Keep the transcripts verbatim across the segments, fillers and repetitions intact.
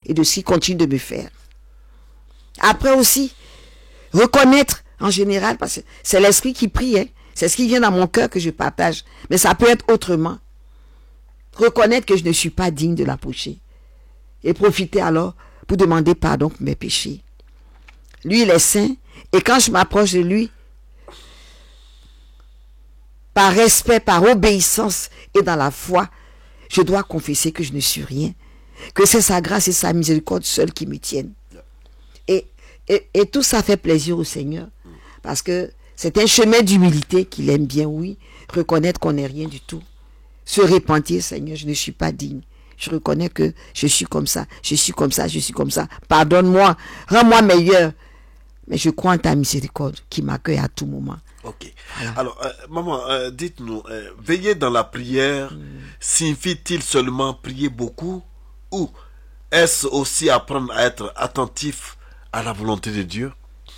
et de ce qu'il continue de me faire. Après aussi, reconnaître en général, parce que c'est l'esprit qui prie, hein, c'est ce qui vient dans mon cœur que je partage, mais ça peut être autrement. Reconnaître que je ne suis pas digne de l'approcher et profiter alors pour demander pardon pour mes péchés. Lui, il est saint, et quand je m'approche de lui, par respect, par obéissance et dans la foi, je dois confesser que je ne suis rien, que c'est sa grâce et sa miséricorde seule qui me tiennent. Et, et, et tout ça fait plaisir au Seigneur, parce que c'est un chemin d'humilité qu'il aime bien, oui, reconnaître qu'on n'est rien du tout. Se repentir, Seigneur, je ne suis pas digne. Je reconnais que je suis comme ça, je suis comme ça, je suis comme ça. Pardonne-moi, rends-moi meilleur. Mais je crois en ta miséricorde qui m'accueille à tout moment. Ok. Voilà. Alors, euh, maman, euh, dites-nous, euh, veiller dans la prière mm. signifie-t-il seulement prier beaucoup, ou est-ce aussi apprendre à être attentif à la volonté de Dieu?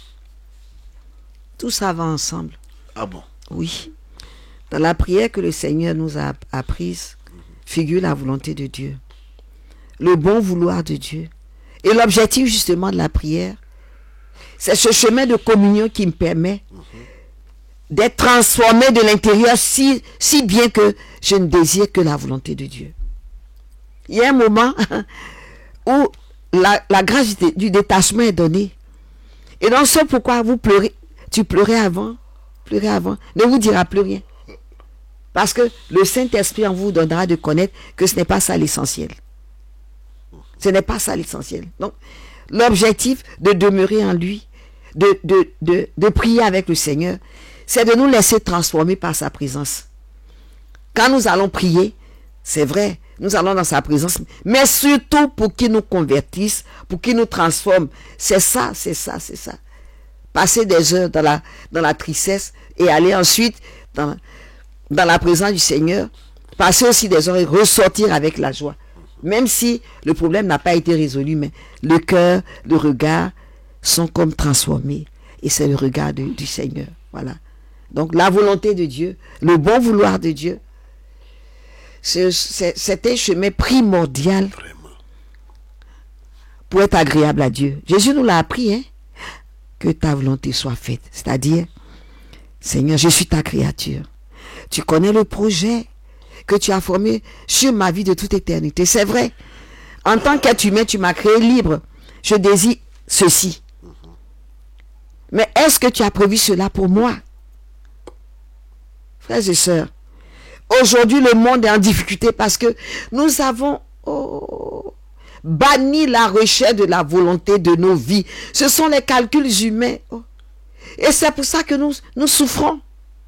Tout ça va ensemble. Ah bon? Oui. Dans la prière que le Seigneur nous a apprise, figure la volonté de Dieu, le bon vouloir de Dieu. Et l'objectif justement de la prière, c'est ce chemin de communion qui me permet mm-hmm. d'être transformé de l'intérieur si, si bien que je ne désire que la volonté de Dieu. Il y a un moment où la, la grâce du, du détachement est donnée. Et non seulement pourquoi vous pleurez, tu pleurais avant, pleurais avant, ne vous dira plus rien. Parce que le Saint-Esprit en vous donnera de connaître que ce n'est pas ça l'essentiel. Ce n'est pas ça l'essentiel. Donc, l'objectif de demeurer en lui, de, de, de, de prier avec le Seigneur, c'est de nous laisser transformer par sa présence. Quand nous allons prier, c'est vrai, nous allons dans sa présence, mais surtout pour qu'il nous convertisse, pour qu'il nous transforme. C'est ça, c'est ça, c'est ça. Passer des heures dans la, dans la tristesse et aller ensuite dans, dans la présence du Seigneur, passer aussi des heures et ressortir avec la joie. Même si le problème n'a pas été résolu, mais le cœur, le regard sont comme transformés. Et c'est le regard de, du Seigneur. Voilà. Donc la volonté de Dieu, le bon vouloir de Dieu, c'est, c'est, c'est un chemin primordial Vraiment. Pour être agréable à Dieu. Jésus nous l'a appris, hein, que ta volonté soit faite. C'est-à-dire, Seigneur, je suis ta créature. Tu connais le projet que tu as formé sur ma vie de toute éternité. C'est vrai. En tant qu'être humain, tu m'as créé libre. Je désire ceci. Mais est-ce que tu as prévu cela pour moi? Frères et sœurs, aujourd'hui le monde est en difficulté parce que nous avons oh, banni la recherche de la volonté de nos vies. Ce sont les calculs humains. Oh. Et c'est pour ça que nous, nous souffrons.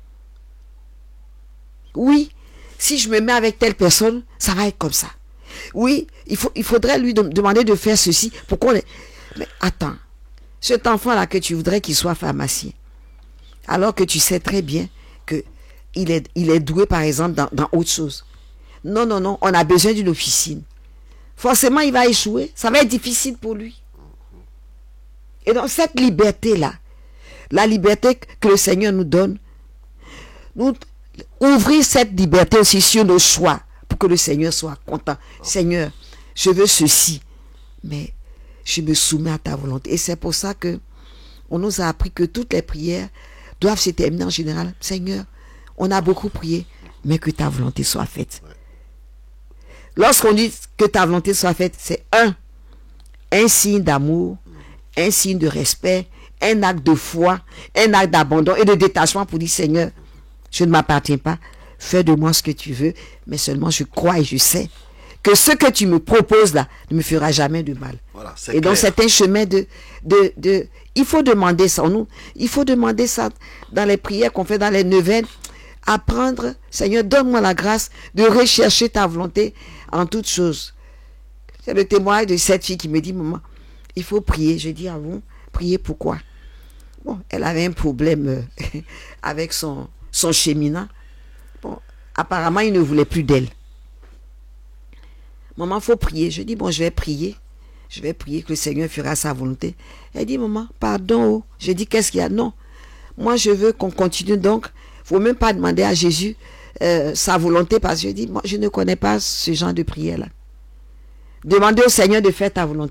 Oui, si je me mets avec telle personne, ça va être comme ça. Oui, il, faut, il faudrait lui de, demander de faire ceci. Pourquoi les... Mais attends, cet enfant-là que tu voudrais qu'il soit pharmacien, alors que tu sais très bien que il est, il est doué, par exemple, dans, dans autre chose. Non, non, non, on a besoin d'une officine. Forcément, il va échouer. Ça va être difficile pour lui. Et donc, cette liberté-là, la liberté que le Seigneur nous donne, nous ouvrir cette liberté aussi sur nos choix pour que le Seigneur soit content. Seigneur, je veux ceci, mais je me soumets à ta volonté. Et c'est pour ça que on nous a appris que toutes les prières doivent se terminer en général. Seigneur, on a beaucoup prié, mais que ta volonté soit faite. Lorsqu'on dit que ta volonté soit faite, c'est un, un signe d'amour, un signe de respect, un acte de foi, un acte d'abandon et de détachement pour dire, Seigneur, je ne m'appartiens pas, fais de moi ce que tu veux, mais seulement je crois et je sais que ce que tu me proposes là ne me fera jamais de mal. Voilà, et donc c'est un chemin de, de, de... Il faut demander ça, nous, il faut demander ça dans les prières qu'on fait dans les neuvaines, apprendre, Seigneur, donne-moi la grâce de rechercher ta volonté en toutes choses. C'est le témoignage de cette fille qui me dit, maman, il faut prier. Je dis, ah bon, prier pourquoi? Bon, elle avait un problème euh, avec son, son cheminat. Bon, apparemment, il ne voulait plus d'elle. Maman, il faut prier. Je dis, bon, je vais prier. Je vais prier que le Seigneur fera sa volonté. Elle dit, maman, pardon. Oh. Je dis, qu'est-ce qu'il y a? Non. Moi, je veux qu'on continue. Donc, il ne faut même pas demander à Jésus euh, sa volonté, parce que je dis, moi, je ne connais pas ce genre de prière-là. Demandez au Seigneur de faire ta volonté.